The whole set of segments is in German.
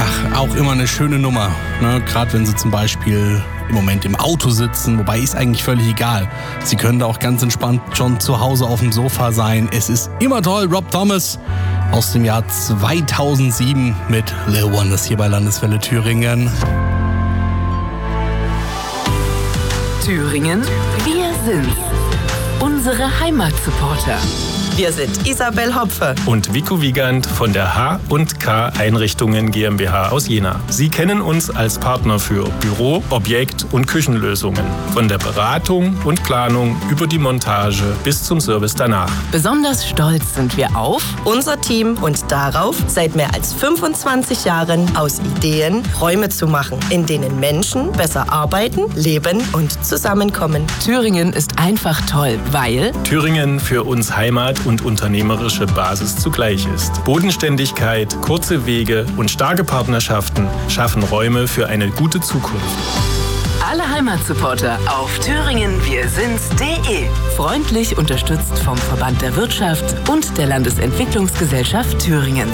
auch immer eine schöne Nummer. Ne? Gerade wenn Sie zum Beispiel im Moment im Auto sitzen, wobei ist eigentlich völlig egal. Sie können da auch ganz entspannt schon zu Hause auf dem Sofa sein. Es ist immer toll. Rob Thomas aus dem Jahr 2007 mit Lil Wonders hier bei Landeswelle Thüringen. Thüringen, wir sind's. Unsere Heimatsupporter. Wir sind Isabel Hopfe und Vico Wiegand von der H&K Einrichtungen GmbH aus Jena. Sie kennen uns als Partner für Büro-, Objekt- und Küchenlösungen. Von der Beratung und Planung über die Montage bis zum Service danach. Besonders stolz sind wir auf unser Team und darauf, seit mehr als 25 Jahren aus Ideen Räume zu machen, in denen Menschen besser arbeiten, leben und zusammenkommen. Thüringen ist einfach toll, weil Thüringen für uns Heimat und unternehmerische Basis zugleich ist. Bodenständigkeit, kurze Wege und starke Partnerschaften schaffen Räume für eine gute Zukunft. Alle Heimatsupporter auf thüringenwirsinds.de. Freundlich unterstützt vom Verband der Wirtschaft und der Landesentwicklungsgesellschaft Thüringens.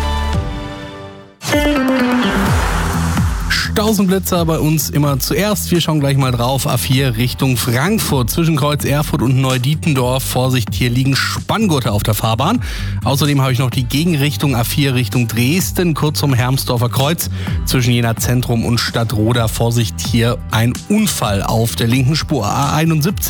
Stausenblitzer bei uns immer zuerst. Wir schauen gleich mal drauf. A4 Richtung Frankfurt. Zwischen Kreuz Erfurt und Neudietendorf. Vorsicht, hier liegen Spanngurte auf der Fahrbahn. Außerdem habe ich noch die Gegenrichtung A4 Richtung Dresden. Kurz zum Hermsdorfer Kreuz. Zwischen Jena Zentrum und Stadtroda. Vorsicht, hier ein Unfall auf der linken Spur. A71.